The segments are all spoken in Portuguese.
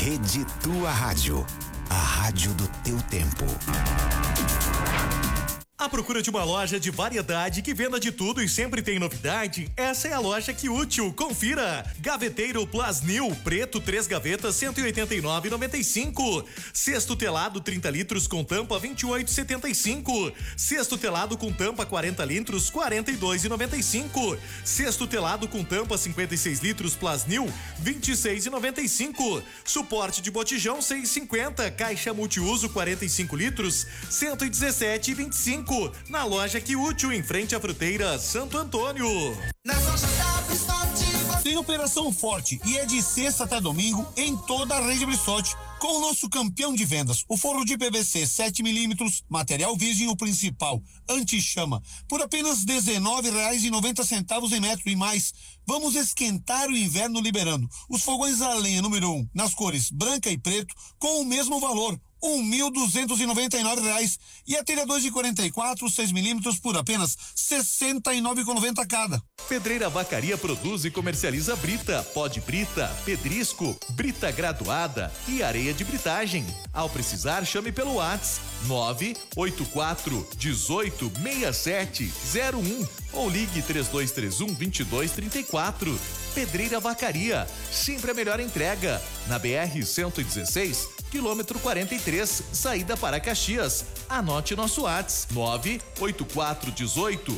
Rede Tua Rádio, a rádio do teu tempo. À procura de uma loja de variedade que venda de tudo e sempre tem novidade? Essa é a loja Que Útil. Confira. Gaveteiro Plasnil, preto, 3 gavetas, 189,95. Cesto telado 30 litros com tampa, 28,75. Cesto telado com tampa 40 litros, 42,95. Cesto telado com tampa 56 litros Plasnil, 26,95. Suporte de botijão 6,50. Caixa multiuso 45 litros, 117,25. Na loja Que Útil, em frente à fruteira Santo Antônio. Tem operação forte e é de sexta até domingo em toda a rede Brissotti, com o nosso campeão de vendas, o forro de PVC 7mm, material virgem, o principal, anti-chama, por apenas R$19,90 em metro. E mais, vamos esquentar o inverno liberando os fogões a lenha número 1 nas cores branca e preto com o mesmo valor, R$1.299, e a telha 2 de 44, 6mm por apenas R$69,90 cada. Pedreira Vacaria produz e comercializa brita, pó de brita, pedrisco, brita graduada e areia de britagem. Ao precisar, chame pelo WhatsApp 984 18 6701 ou ligue 3231-2234. Pedreira Vacaria, sempre a melhor entrega. Na BR-116, quilômetro 43, saída para Caxias. Anote nosso WhatsApp 984 18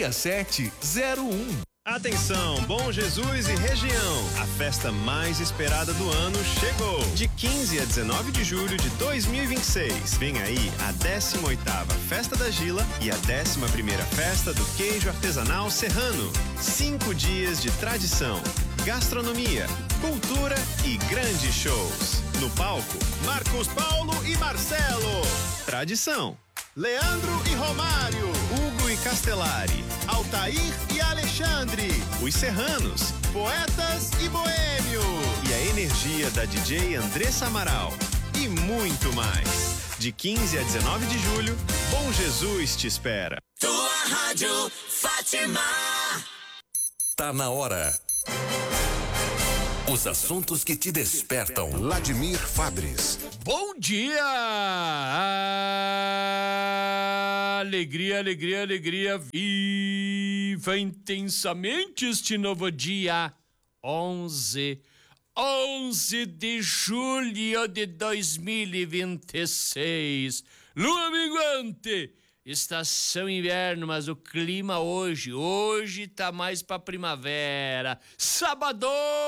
6701. Atenção, Bom Jesus e região, a festa mais esperada do ano chegou. De 15 a 19 de julho de 2026, vem aí a 18ª Festa da Gila e a 11ª Festa do Queijo Artesanal Serrano. 5 dias de tradição, gastronomia, cultura e grandes shows. No palco, Marcos Paulo e Marcelo. Tradição, Leandro e Romário, Hugo e Castellari, Altair e Alexandre, os Serranos, Poetas e Boêmio, e a energia da DJ Andressa Amaral e muito mais. De 15 a 19 de julho, Bom Jesus te espera. Tua Rádio Fátima. Tá na hora. Os assuntos que te despertam. Vladimir Fabris. Bom dia! Alegria, alegria, alegria. Viva intensamente este novo dia. 11 de julho de 2026. Lua minguante. Estação inverno, mas o clima hoje tá mais pra primavera. Sábado,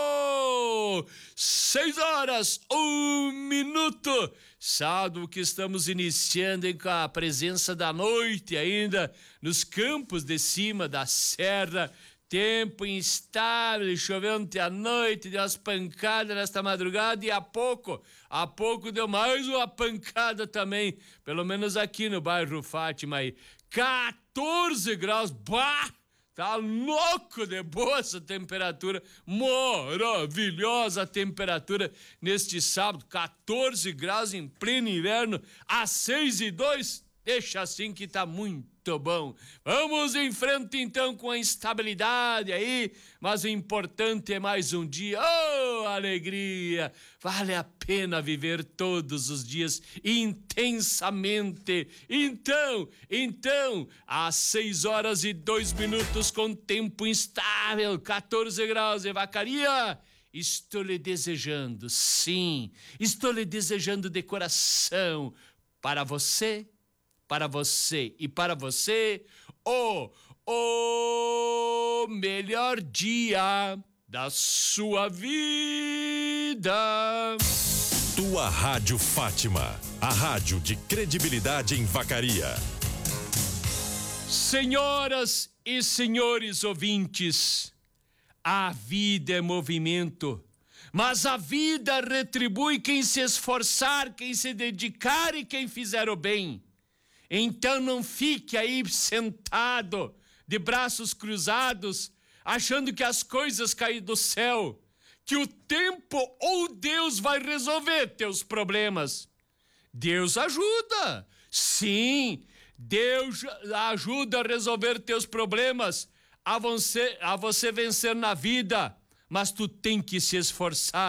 6h01. Sábado que estamos iniciando com a presença da noite ainda nos campos de cima da serra. Tempo instável, chovendo até a noite, deu umas pancadas nesta madrugada e há pouco deu mais uma pancada também, pelo menos aqui no bairro Fátima aí. 14 graus, bah! Tá louco de boa essa temperatura, maravilhosa temperatura neste sábado, 14 graus em pleno inverno, às 6:02, deixa assim que tá muito bom. Vamos em frente então com a instabilidade aí, mas o importante é mais um dia. Oh, alegria! Vale a pena viver todos os dias intensamente. Então, às 6h02 com tempo instável, 14 graus em Vacaria. Estou lhe desejando, sim, estou lhe desejando de coração para você e para você o melhor dia da sua vida. Tua Rádio Fátima, a rádio de credibilidade em Vacaria. Senhoras e senhores ouvintes, a vida é movimento, mas a vida retribui quem se esforçar, quem se dedicar e quem fizer o bem. Então não fique aí sentado, de braços cruzados, achando que as coisas caem do céu, que o tempo ou Deus vai resolver teus problemas. Deus ajuda, sim, Deus ajuda a resolver teus problemas, a você vencer na vida, mas tu tem que se esforçar,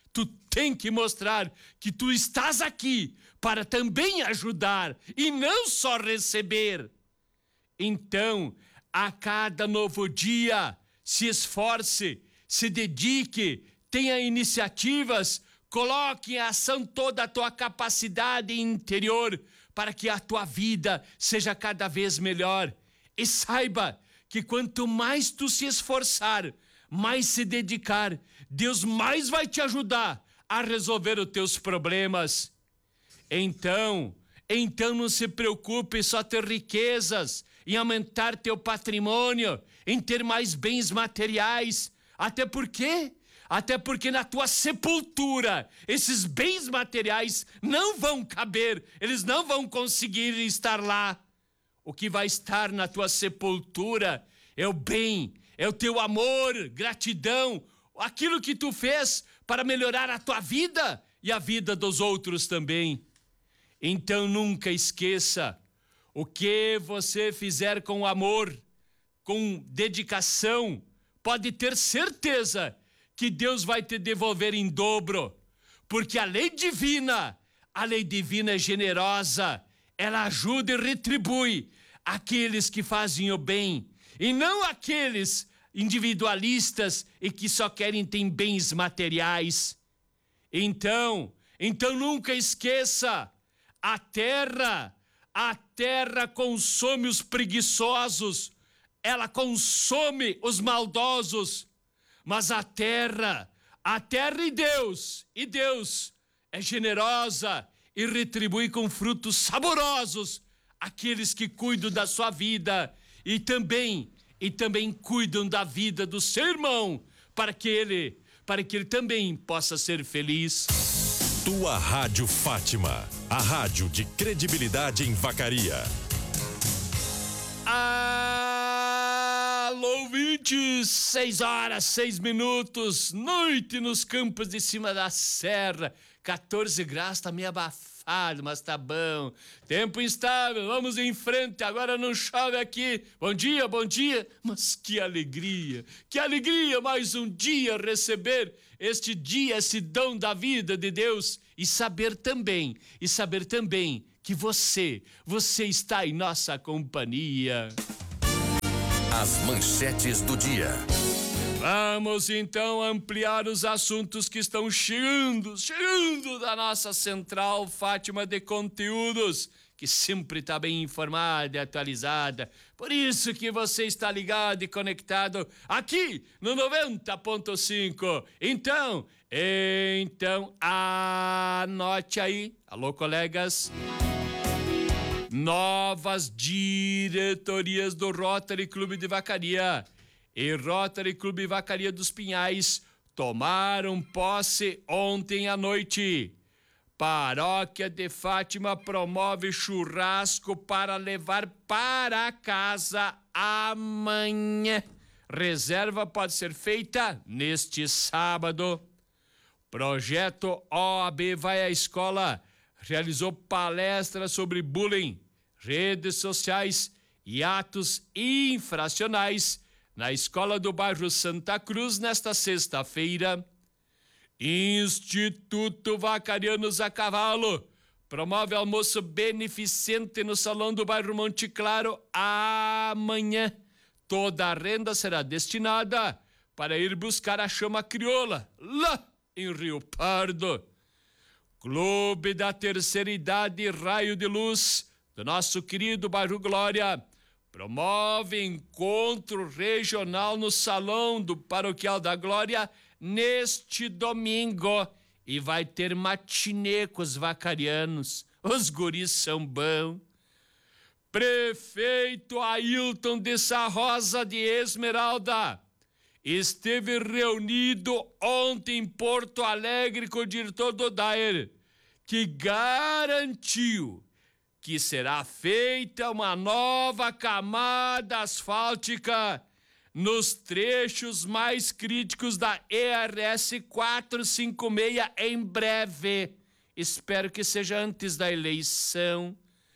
Tu tem que mostrar que tu estás aqui para também ajudar e não só receber. Então, a cada novo dia, se esforce, se dedique, tenha iniciativas, coloque em ação toda a tua capacidade interior para que a tua vida seja cada vez melhor. E saiba que quanto mais tu se esforçar, mais se dedicar, Deus mais vai te ajudar a resolver os teus problemas. Então não se preocupe em só ter riquezas, em aumentar teu patrimônio, em ter mais bens materiais. Até porque na tua sepultura, esses bens materiais não vão caber, eles não vão conseguir estar lá. O que vai estar na tua sepultura é o bem, é o teu amor, gratidão, aquilo que tu fez para melhorar a tua vida e a vida dos outros também. Então nunca esqueça, o que você fizer com amor, com dedicação, pode ter certeza que Deus vai te devolver em dobro, porque a lei divina é generosa, ela ajuda e retribui aqueles que fazem o bem, e não aqueles individualistas e que só querem ter bens materiais. Então nunca esqueça, a terra consome os preguiçosos, ela consome os maldosos, mas a terra e Deus é generosa e retribui com frutos saborosos aqueles que cuidam da sua vida e também cuidam da vida do seu irmão, para que ele também possa ser feliz. Tua Rádio Fátima, a rádio de credibilidade em Vacaria. Alô, ouvintes, 6h06, noite nos campos de cima da serra, 14 graus, tá meio abafado, mas tá bom. Tempo instável, vamos em frente, agora não chove aqui. Bom dia, mas que alegria, mais um dia receber este dia, esse dom da vida de Deus, e saber também que você está em nossa companhia. As manchetes do dia. Vamos então ampliar os assuntos que estão chegando da nossa central Fátima de Conteúdos, que sempre está bem informada e atualizada. Por isso que você está ligado e conectado aqui no 90.5. Então, anote aí. Alô, colegas. Novas diretorias do Rotary Clube de Vacaria e Rotary Clube Vacaria dos Pinhais tomaram posse ontem à noite. Paróquia de Fátima promove churrasco para levar para casa amanhã. Reserva pode ser feita neste sábado. Projeto OAB Vai à Escola realizou palestra sobre bullying, redes sociais e atos infracionais na escola do bairro Santa Cruz nesta sexta-feira. Instituto Vacarianos a Cavalo promove almoço beneficente no salão do bairro Monte Claro amanhã. Toda a renda será destinada para ir buscar a chama crioula lá em Rio Pardo. Clube da Terceira Idade Raio de Luz do nosso querido bairro Glória promove encontro regional no Salão do Paroquial da Glória neste domingo e vai ter matinê com os vacarianos. Os guris são bons. Prefeito Ailton de Sarrosa de Esmeralda esteve reunido ontem em Porto Alegre com o diretor do DAER, que garantiu que será feita uma nova camada asfáltica nos trechos mais críticos da ERS 456 em breve. Espero que seja antes da eleição.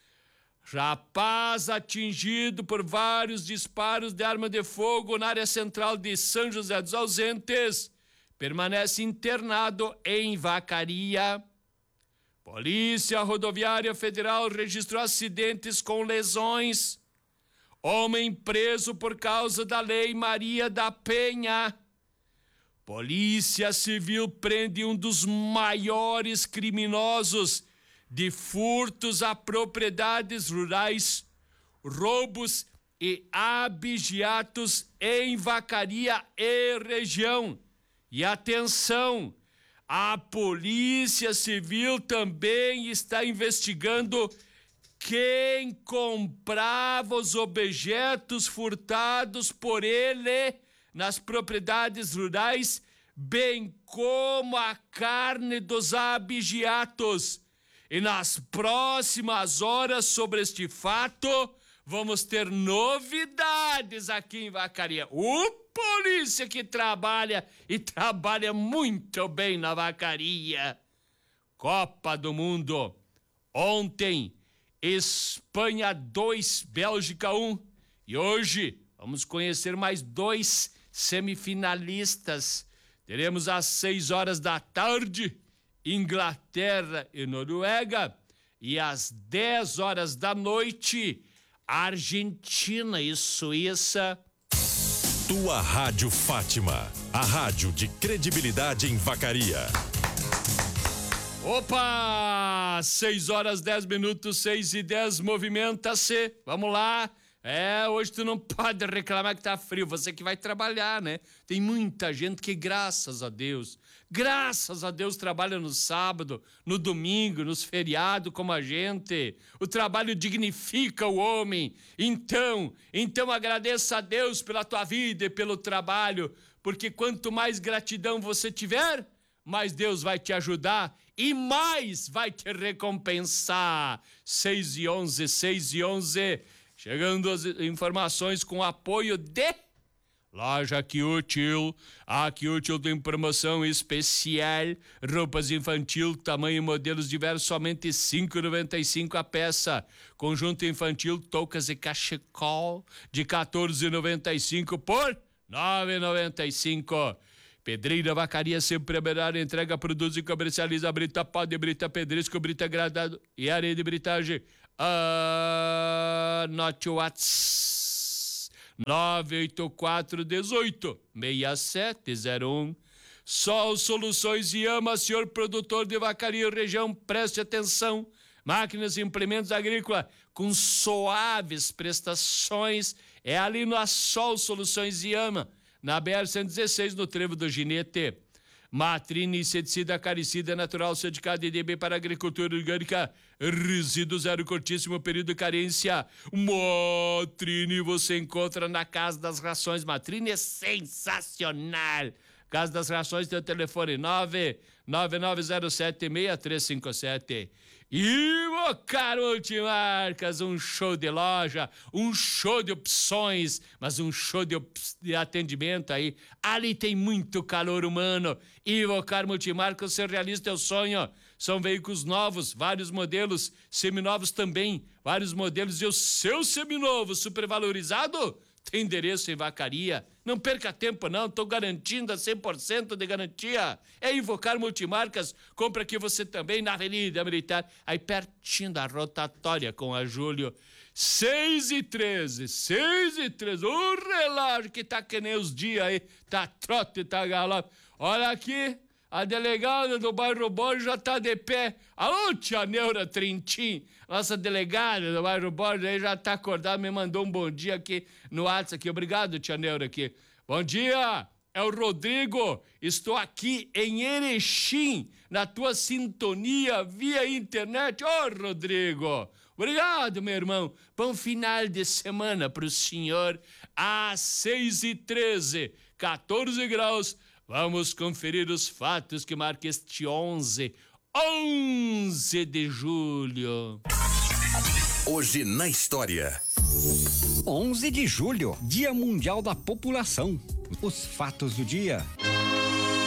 Rapaz atingido por vários disparos de arma de fogo na área central de São José dos Ausentes permanece internado em Vacaria. Polícia Rodoviária Federal registrou acidentes com lesões. Homem preso por causa da Lei Maria da Penha. Polícia Civil prende um dos maiores criminosos de furtos a propriedades rurais, roubos e abigeatos em Vacaria e região. E atenção, a Polícia Civil também está investigando quem comprava os objetos furtados por ele nas propriedades rurais, bem como a carne dos abigeatos. E nas próximas horas sobre este fato, vamos ter novidades aqui em Vacaria. Polícia que trabalha e trabalha muito bem na Vacaria. Copa do Mundo. Ontem, Espanha 2, Bélgica 1. E hoje, vamos conhecer mais 2 semifinalistas. Teremos às 6 horas da tarde, Inglaterra e Noruega. E às 10 horas da noite, Argentina e Suíça. Tua Rádio Fátima, a rádio de credibilidade em Vacaria. Opa! 6 horas 10 minutos, 6:10, movimenta-se. Vamos lá. Hoje tu não pode reclamar que tá frio, você que vai trabalhar, né? Tem muita gente que, graças a Deus, trabalha no sábado, no domingo, nos feriados como a gente. O trabalho dignifica o homem. Então agradeça a Deus pela tua vida e pelo trabalho, porque quanto mais gratidão você tiver, mais Deus vai te ajudar e mais vai te recompensar. 6:11. Chegando as informações com apoio de Loja Aqui Útil. A Aqui Útil tem promoção especial. Roupas infantil, tamanho e modelos diversos, somente R$ 5,95 a peça. Conjunto infantil, toucas e cachecol, de R$ 14,95 por R$ 9,95. Pedreira Vacaria, sempre a melhor entrega, produz e comercializa brita pó de brita pedrisco, brita gradado e areia de britagem. Anote o WhatsApp 98418-6701. Sol Soluções e Ama, senhor produtor de Vacaria e região, preste atenção. Máquinas e implementos agrícolas com suaves prestações é ali no Sol Soluções e Ama, na BR-116, no Trevo do Ginete. Matrine, inseticida, acaricida, natural, certificado EDB para agricultura orgânica, resíduo zero, curtíssimo período de carência. Matrine você encontra na Casa das Rações. Matrine é sensacional. Casa das Rações, tem o telefone 99907-6357. E, meu caro Multimarcas, um show de loja, um show de opções, mas um show de atendimento aí. Ali tem muito calor humano. E, meu caro Multimarcas, você realiza teu sonho. São veículos novos, vários modelos, seminovos também, vários modelos. E o seu seminovo supervalorizado tem endereço em Vacaria. Não perca tempo não, estou garantindo a 100% de garantia. É Invocar Multimarcas. Compra aqui você também na Avenida Militar, aí pertinho da rotatória com a Júlio. 6:13. O relógio que tá que nem os dias aí, tá trote, tá galope. Olha aqui, a delegada do bairro Borges já tá de pé. Alô, tia Neura Trintim, nossa delegada do bairro Borges aí já tá acordada, me mandou um bom dia aqui no WhatsApp aqui. Obrigado, tia Neura aqui. Bom dia, é o Rodrigo. Estou aqui em Erechim, na tua sintonia via internet. Ô, Rodrigo, obrigado, meu irmão. Bom final de semana pro senhor. Às 6:13, 14 graus. Vamos conferir os fatos que marcam este 11 de julho. Hoje na história. 11 de julho, Dia Mundial da População. Os fatos do dia.